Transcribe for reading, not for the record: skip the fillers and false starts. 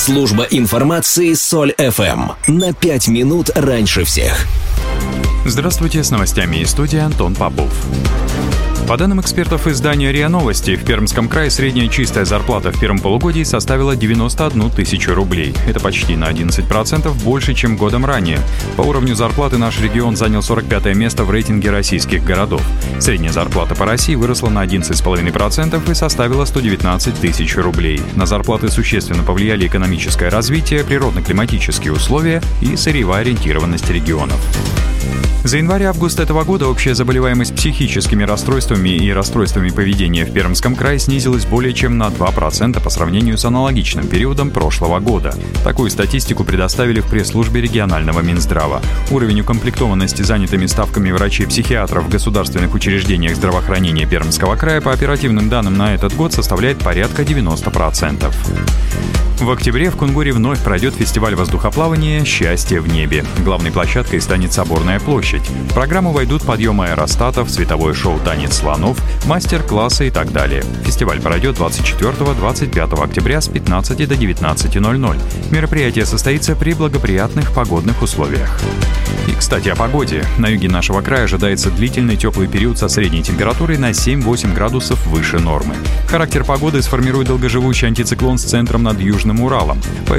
Служба информации Соль ФМ. На 5 минут раньше всех. Здравствуйте, с новостями из студии Антон Попов. По данным экспертов издания РИА Новости, в Пермском крае средняя чистая зарплата в первом полугодии составила 91 тысячу рублей. Это почти на 11% больше, чем годом ранее. По уровню зарплаты наш регион занял 45-е место в рейтинге российских городов. Средняя зарплата по России выросла на 11,5% и составила 119 тысяч рублей. На зарплаты существенно повлияли экономическое развитие, природно-климатические условия и сырьевая ориентированность регионов. За январь-август этого года общая заболеваемость психическими расстройствами и расстройствами поведения в Пермском крае снизилась более чем на 2% по сравнению с аналогичным периодом прошлого года. Такую статистику предоставили в пресс-службе регионального Минздрава. Уровень укомплектованности занятыми ставками врачей-психиатров в государственных учреждениях здравоохранения Пермского края по оперативным данным на этот год составляет порядка 90%. В октябре в Кунгуре вновь пройдет фестиваль воздухоплавания «Счастье в небе». Главной площадкой станет Соборная площадь. В программу войдут подъемы аэростатов, световое шоу «Танец слонов», мастер-классы и так далее. Фестиваль пройдет 24-25 октября с 15 до 19:00. Мероприятие состоится при благоприятных погодных условиях. И, кстати, о погоде. На юге нашего края ожидается длительный теплый период со средней температурой на 7-8 градусов выше нормы. Характер погоды сформирует долгоживущий антициклон с центром над Южным Уралом.